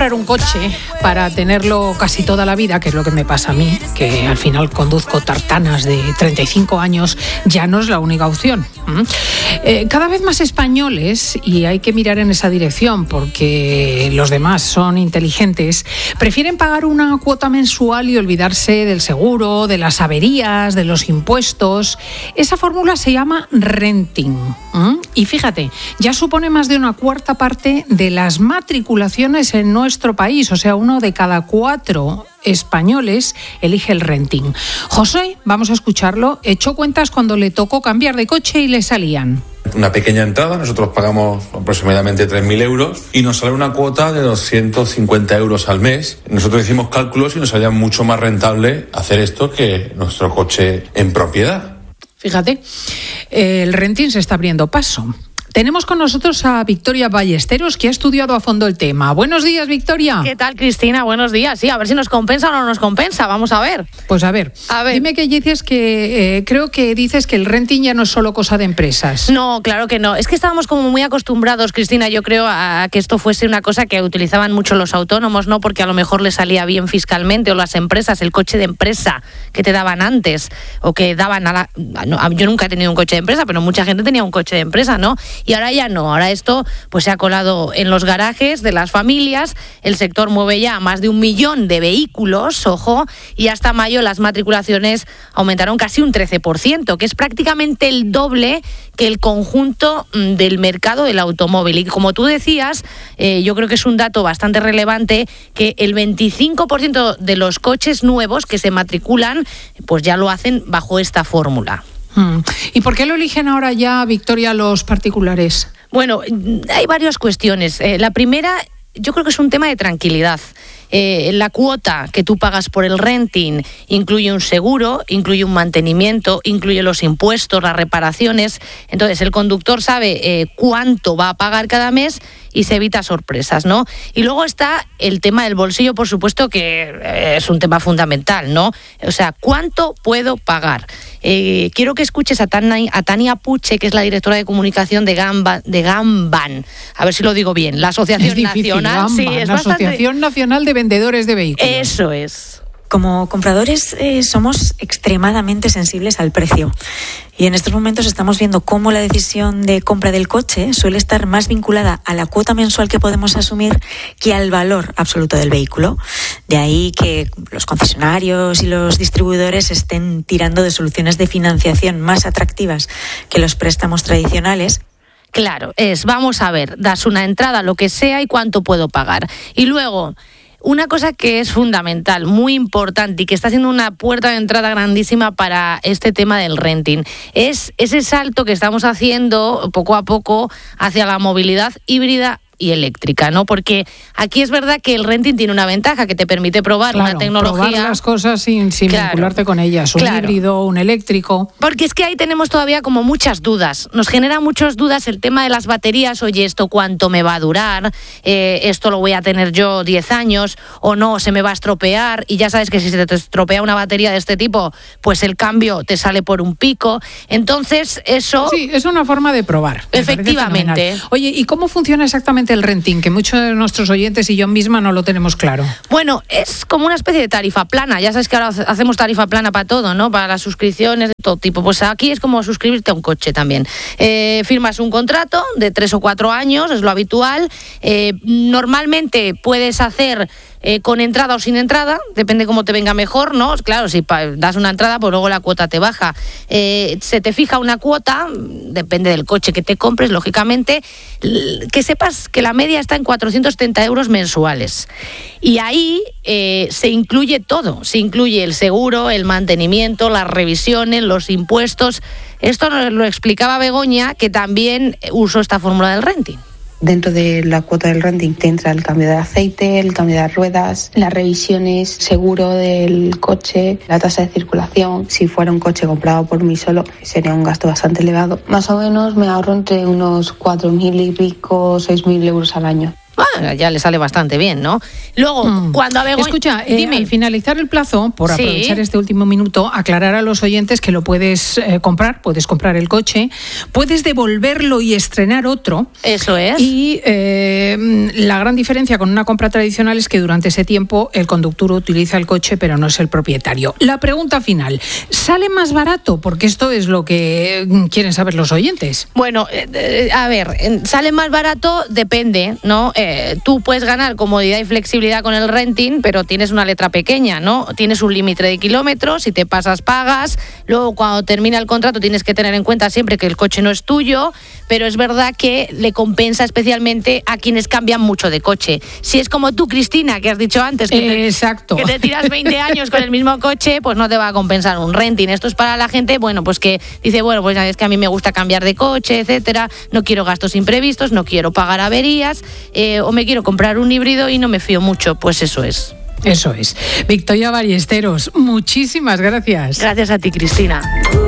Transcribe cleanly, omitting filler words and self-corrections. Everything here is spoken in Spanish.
comprar un coche para tenerlo casi toda la vida, que es lo que me pasa a mí, que al final conduzco tartanas de 35 años, ya no es la única opción. Cada vez más españoles, y hay que mirar en esa dirección porque los demás son inteligentes, prefieren pagar una cuota mensual y olvidarse del seguro, de las averías, de los impuestos. Esa fórmula se llama renting. Y fíjate, ya supone más de una cuarta parte de las matriculaciones en nuestro país, o sea, 1 de cada 4 españoles elige el renting. José, vamos a escucharlo, echó cuentas cuando le tocó cambiar de coche y le salían. Una pequeña entrada, nosotros pagamos aproximadamente 3.000 euros y nos sale una cuota de 250 euros al mes. Nosotros hicimos cálculos y nos salía mucho más rentable hacer esto que nuestro coche en propiedad. Fíjate, el renting se está abriendo paso. Tenemos con nosotros a Victoria Ballesteros, que ha estudiado a fondo el tema. Buenos días, Victoria. ¿Qué tal, Cristina? Buenos días. Sí, a ver si nos compensa o no nos compensa. Vamos a ver. Pues a ver. Dime que dices que creo que dices que el renting ya no es solo cosa de empresas. No, claro que no. Es que estábamos como muy acostumbrados, Cristina, yo creo, a que esto fuese una cosa que utilizaban mucho los autónomos, ¿no? Porque a lo mejor les salía bien fiscalmente, o las empresas, el coche de empresa que te daban antes, o que daban yo nunca he tenido un coche de empresa, pero mucha gente tenía un coche de empresa, ¿no? Y ahora ya no, ahora esto pues se ha colado en los garajes de las familias, el sector mueve ya más de 1 millón de vehículos, ojo, y hasta mayo las matriculaciones aumentaron casi un 13%, que es prácticamente el doble que el conjunto del mercado del automóvil. Y como tú decías, yo creo que es un dato bastante relevante que el 25% de los coches nuevos que se matriculan pues ya lo hacen bajo esta fórmula. ¿Y por qué lo eligen ahora ya, Victoria, los particulares? Bueno, hay varias cuestiones. La primera, yo creo que es un tema de tranquilidad. La cuota que tú pagas por el renting incluye un seguro, incluye un mantenimiento, incluye los impuestos, las reparaciones. Entonces, el conductor sabe cuánto va a pagar cada mes y se evita sorpresas, ¿no? Y luego está el tema del bolsillo, por supuesto, que es un tema fundamental, ¿no? O sea, ¿cuánto puedo pagar? Quiero que escuches a Tania Puche, que es la directora de comunicación de Gamban. A ver si lo digo bien. La Asociación Nacional. Gamban, sí, es la Asociación Nacional de Vendedores de Vehículos. Eso es. Como compradores somos extremadamente sensibles al precio y en estos momentos estamos viendo cómo la decisión de compra del coche suele estar más vinculada a la cuota mensual que podemos asumir que al valor absoluto del vehículo. De ahí que los concesionarios y los distribuidores estén tirando de soluciones de financiación más atractivas que los préstamos tradicionales. Claro, vamos a ver, das una entrada, lo que sea, y cuánto puedo pagar. Y luego, una cosa que es fundamental, muy importante y que está siendo una puerta de entrada grandísima para este tema del renting, es ese salto que estamos haciendo poco a poco hacia la movilidad híbrida y eléctrica, ¿no? Porque aquí es verdad que el renting tiene una ventaja, que te permite probar una tecnología. Probar las cosas sin vincularte con ellas, un híbrido, un eléctrico. Porque es que ahí tenemos todavía como muchas dudas. Nos genera muchas dudas el tema de las baterías. Oye, ¿esto cuánto me va a durar? ¿Esto lo voy a tener yo 10 años? ¿O no? ¿Se me va a estropear? Y ya sabes que si se te estropea una batería de este tipo, pues el cambio te sale por un pico. Entonces, eso... Sí, es una forma de probar. Efectivamente. Oye, ¿y cómo funciona exactamente el renting? Que muchos de nuestros oyentes y yo misma no lo tenemos claro. Bueno, es como una especie de tarifa plana. Ya sabes que ahora hacemos tarifa plana para todo, ¿no? Para las suscripciones de todo tipo. Pues aquí es como suscribirte a un coche también. Firmas un contrato de 3 o 4 años, es lo habitual. Normalmente puedes hacer con entrada o sin entrada, depende cómo te venga mejor, ¿no? Claro, si das una entrada, pues luego la cuota te baja. Se te fija una cuota, depende del coche que te compres, lógicamente, que sepas que la media está en 470 euros mensuales. Y ahí se incluye todo, se incluye el seguro, el mantenimiento, las revisiones, los impuestos. Esto nos lo explicaba Begoña, que también usó esta fórmula del renting. Dentro de la cuota del renting te entra el cambio de aceite, el cambio de ruedas, las revisiones, seguro del coche, la tasa de circulación. Si fuera un coche comprado por mí solo, sería un gasto bastante elevado. Más o menos me ahorro entre unos 4.000 y pico, 6.000 euros al año. Bueno, ya le sale bastante bien, ¿no? Luego, cuando a Begoña... Escucha, dime. al finalizar el plazo, por Sí. aprovechar este último minuto, aclarar a los oyentes que lo puedes puedes comprar el coche, puedes devolverlo y estrenar otro. Eso es. Y la gran diferencia con una compra tradicional es que durante ese tiempo el conductor utiliza el coche, pero no es el propietario. La pregunta final, ¿sale más barato? Porque esto es lo que quieren saber los oyentes. Bueno, a ver, sale más barato, depende, ¿no? Tú puedes ganar comodidad y flexibilidad con el renting, pero tienes una letra pequeña, ¿no? Tienes un límite de kilómetros, si te pasas pagas, luego cuando termina el contrato tienes que tener en cuenta siempre que el coche no es tuyo, pero es verdad que le compensa especialmente a quienes cambian mucho de coche. Si es como tú, Cristina, que has dicho antes, Exacto. que te tiras 20 años con el mismo coche, pues no te va a compensar un renting. Esto es para la gente, bueno, pues que dice, bueno, pues es que a mí me gusta cambiar de coche, etcétera, no quiero gastos imprevistos, no quiero pagar averías, o me quiero comprar un híbrido y no me fío mucho, pues eso es. Eso es. Victoria Ballesteros, muchísimas gracias. Gracias a ti, Cristina.